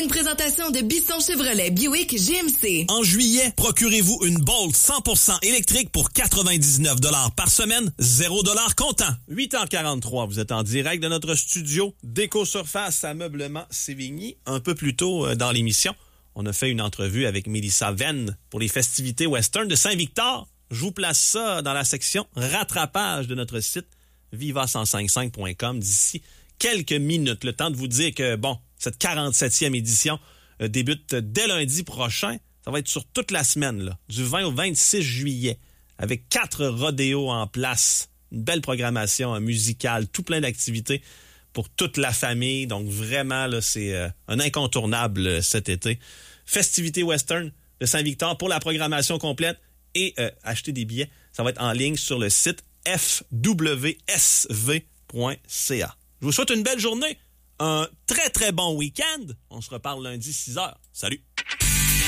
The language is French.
Une présentation de Bisson Chevrolet Buick GMC. En juillet, procurez-vous une Bolt 100% électrique pour 99 $ par semaine, 0 $ comptant. 8h43, vous êtes en direct de notre studio Déco-Surface Ameublement Sévigny. Un peu plus tôt dans l'émission, on a fait une entrevue avec Mélissa Venn pour les festivités western de Saint-Victor. Je vous place ça dans la section rattrapage de notre site viva1055.com d'ici quelques minutes. Le temps de vous dire que, bon, cette 47e édition débute dès lundi prochain. Ça va être sur toute la semaine, là, du 20 au 26 juillet, avec 4 rodéos en place. Une belle programmation musicale, tout plein d'activités pour toute la famille. Donc vraiment, là, c'est un incontournable cet été. Festivités western de Saint-Victor pour la programmation complète et acheter des billets. Ça va être en ligne sur le site fwsv.ca. Je vous souhaite une belle journée, un très très bon week-end. On se reparle lundi 6h. Salut!